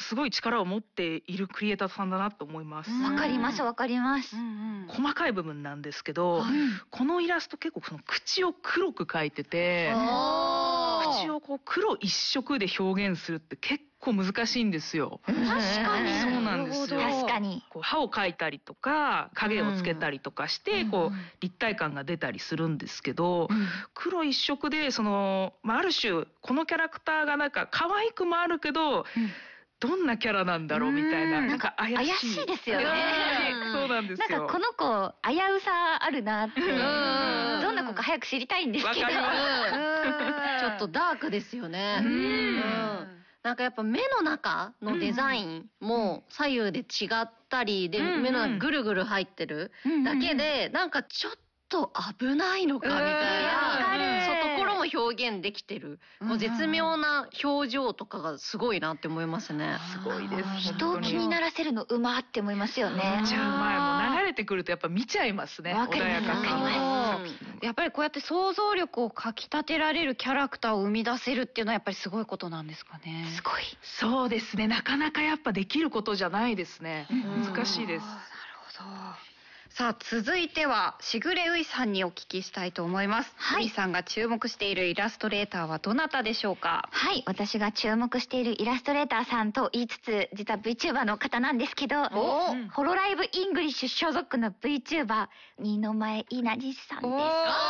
すごい力を持っているクリエイターさんだなと思います。 わかりますわかります。 細かい部分なんですけど、このイラスト結構その口を黒く描いてて、口をこう黒一色で表現するって結構難しいんですよ。 確かにそうなんですよ。 確かにこう歯を描いたりとか影をつけたりとかして、こう立体感が出たりするんですけど、黒一色でその、ある種このキャラクターがなんか可愛くもあるけど、どんなキャラなんだろうみたいな、なんか怪しいですよね。 そうなんですよ。 なんかこの子危うさあるなって、どんな子か早く知りたいんですけど、ちょっとダークですよね。なんかやっぱ目の中のデザインも左右で違ったりで、目の中ぐるぐる入ってるだけでなんかちょっと危ないのかみたいな、そうところも表現できてる、もう絶妙な表情とかがすごいなって思いますね。 すごいです。 人を気にならせるのうまって思いますよね。 見ちゃう前も流れてくるとやっぱ見ちゃいますね。 わかります穏やかさ。 やっぱりこうやって想像力をかき立てられるキャラクターを生み出せるっていうのはやっぱりすごいことなんですかね。 すごい。 そうですね。なかなかやっぱできることじゃないですね。難しいです。 なるほど。さあ続いてはしぐれういさんにお聞きしたいと思います。ういさんが注目しているイラストレーターはどなたでしょうか？ はい、私が注目しているイラストレーターさんと言いつつ実は VTuber の方なんですけど、ホロライブイングリッシュ所属の VTuber 二の前いなじさんです。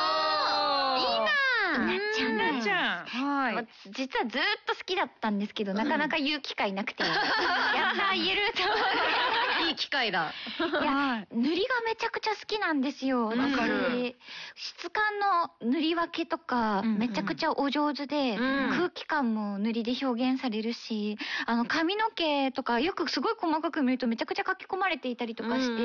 いなちゃん。はい。実はずっと好きだったんですけど、なかなか言う機会なくて、やった言えるといい機会だ。 いや、塗りがめちゃくちゃ好きなんですよ。わかる。質感の塗り分けとかめちゃくちゃお上手で、空気感も塗りで表現されるし、髪の毛とかよくすごい細かく見るとめちゃくちゃ書き込まれていたりとかして、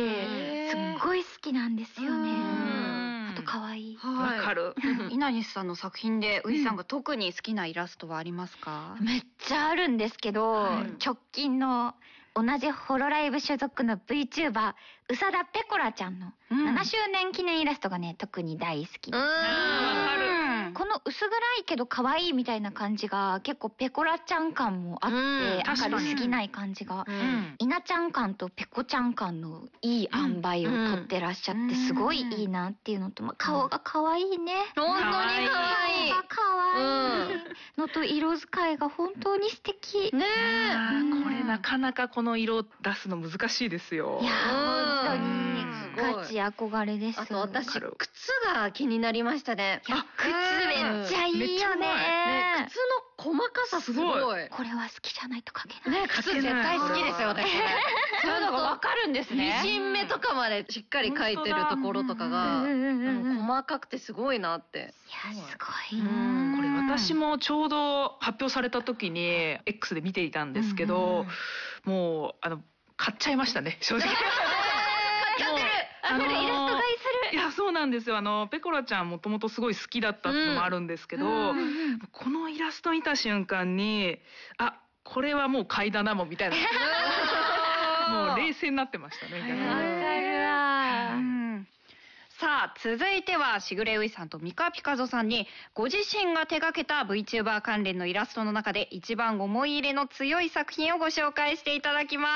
すっごい好きなんですよね。あと可愛い。 わかる。 稲西さんの作品でういさんが特に好きなイラストはありますか？ めっちゃあるんですけど、直近の同じホロライブ所属の VTuber 宇佐田ペコラちゃんの7周年記念イラストがね特に大好きです。この薄暗いけど可愛いみたいな感じが結構ペコラちゃん感もあって明るすぎない感じが、稲ちゃん感とペコちゃん感のいい塩梅を取ってらっしゃってすごいいいなっていうのと、顔が可愛いね。 本当に可愛い。 顔が可愛いのと色使いが本当に素敵ね。 これなかなかこの色出すの難しいですよ。 いや本当にガチ憧れです。 あと私靴が気になりましたね。 靴めっちゃいいよね。 靴の細かさすごい。 これは好きじゃないと書けない。 ね、靴絶対好きですよね。 そういうのがわかるんですね。 ミシン目とかまでしっかり描いてるところとかが細かくてすごいなって。 いやすごい。 これ私もちょうど発表された時に X で見ていたんですけど、もう買っちゃいましたね正直。 イラスト買いする。 いやそうなんですよ。ペコラちゃんもともとすごい好きだったっていうのもあるんですけど、このイラスト見た瞬間にこれはもう買いだなもみたいなもう冷静になってましたね。 わかるわ。 さあ続いてはしぐれういさんとミカピカゾさんにご自身が手掛けた VTuber 関連のイラストの中で一番思い入れの強い作品をご紹介していただきます。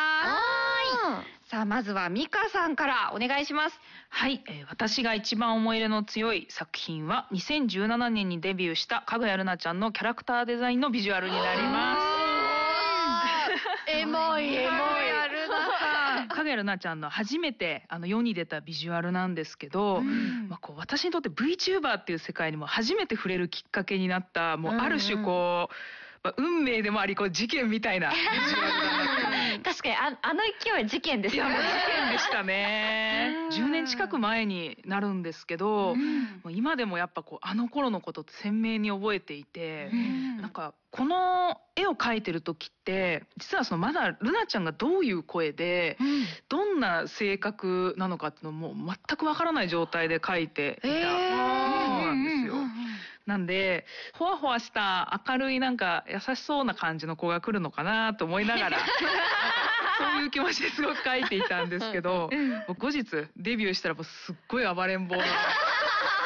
さあまずはミカさんからお願いします。 はい、私が一番思い入れの強い作品は2017年にデビューしたかぐやるなちゃんのキャラクターデザインのビジュアルになります。 エモいエモい。 かぐやるなちゃんの初めて世に出たビジュアルなんですけど、こう私にとって VTuber っていう世界にも初めて触れるきっかけになったもうある種こう、運命でもありこう事件みたいなビジュアルだな。 確かに勢いは事件ですよね。 事件でしたね。10年近く前になるんですけど、もう今でもやっぱこう頃のことって鮮明に覚えていて、なんかこの絵を描いてる時って実はまだルナちゃんがどういう声で、どんな性格なのかっていうのも全くわからない状態で描いていたそうなんですよ。なんでほわほわした明るいなんか優しそうな感じの子が来るのかなと思いながらそういう気持ちですごく描いていたんですけど、後日デビューしたらもうすっごい暴れん坊な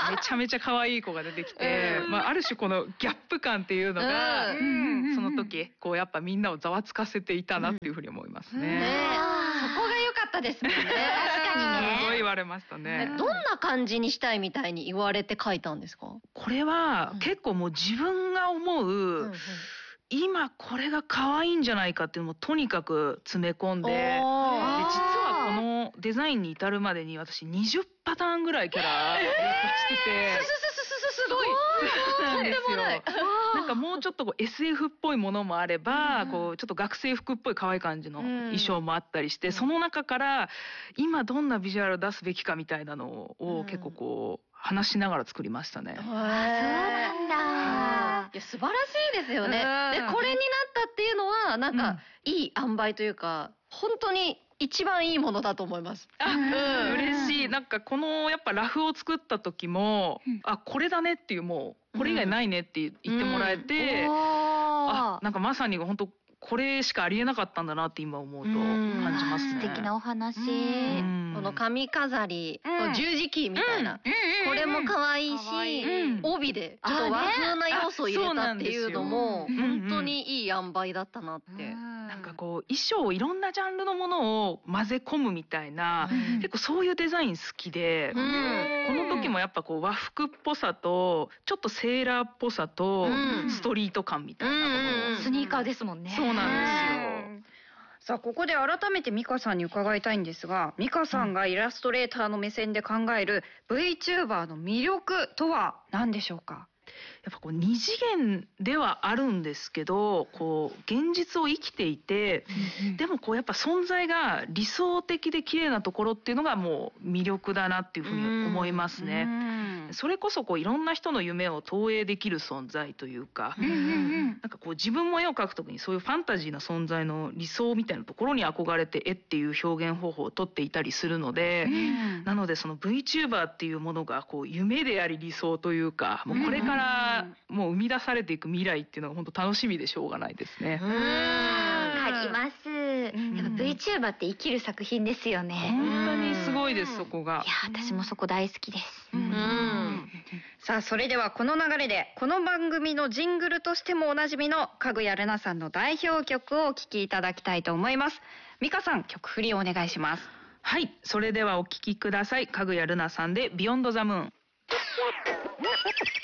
めちゃめちゃ可愛い子が出てきて、ある種このギャップ感っていうのが、その時こうやっぱみんなをざわつかせていたなっていうふうに思いますね。 そこが良かったですもんね。 確かにね。 すごい言われましたね。 どんな感じにしたいみたいに言われて書いたんですか？ これは結構もう自分が思う、今これが可愛いんじゃないかっていうのもとにかく詰め込んで、実はこのデザインに至るまでに私20パターンぐらいキャラやってて、 すごい。 そうなんですよ。なんかもうちょっとこう SF っぽいものもあれば、こうちょっと学生服っぽい可愛い感じの衣装もあったりして、その中から今どんなビジュアルを出すべきかみたいなのを結構こう話しながら作りましたね。 そうなんだ。 いや素晴らしいですよね。でこれになったっていうのはなんかいい塩梅というか、本当に一番いいものだと思います。 嬉しい。なんかこのやっぱラフを作った時も、これだねっていう、もうこれ以外ないねって言ってもらえて、なんかまさに本当これしかありえなかったんだなって今思うと感じますね。 素敵なお話。 この髪飾り、十字キーみたいな、これも可愛いし、帯でちょっと和風な要素を入れたっていうのも本当にいい塩梅だったなって。 なんかこう衣装いろんなジャンルのものを混ぜ込むみたいな、結構そういうデザイン好きで、この時もやっぱこう和服っぽさとちょっとセーラーっぽさとストリート感みたいなもの、 スニーカーですもんね。 そうなんですよ。 さあここで改めて美香さんに伺いたいんですが、美香さんがイラストレーターの目線で考える VTuber の魅力とは何でしょうか？ やっぱこう二次元ではあるんですけど、こう現実を生きていて、でもこうやっぱ存在が理想的で綺麗なところっていうのがもう魅力だなっていうふうに思いますね。それこそこういろんな人の夢を投影できる存在というか、なんかこう自分も絵を描くときにそういうファンタジーな存在の理想みたいなところに憧れて絵っていう表現方法をとっていたりするので、なのでその VTuber っていうものがこう夢であり理想というか、もうこれからもう生み出されていく未来っていうのが本当楽しみでしょうがないですね。 わかります。やっぱ VTuber って生きる作品ですよね。 本当にすごいです、そこが。 いや私もそこ大好きです。 さあそれではこの流れでこの番組のジングルとしてもおなじみのかぐやるなさんの代表曲をお聴きいただきたいと思います。美香さん、曲振りをお願いします。 はい、それではお聴きください。かぐやるなさんでビヨンドザムーン。